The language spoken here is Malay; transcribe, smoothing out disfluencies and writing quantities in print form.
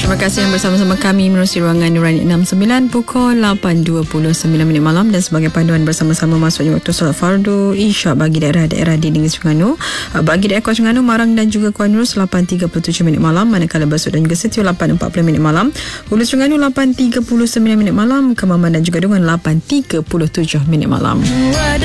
Terima kasih yang bersama-sama kami menerusi ruangan Nurani 69 pukul 8.29 malam dan sebagai panduan bersama-sama masuknya waktu solat fardu Isyak bagi daerah-daerah di Negeri Terengganu, bagi daerah Kuala Terengganu, Marang dan juga Kuala Nurus 8.37 malam, manakala Besut dan juga Setio 8.40 malam, Hulu Terengganu 8.39 malam, Kemaman dan juga Dungan 8.37 malam.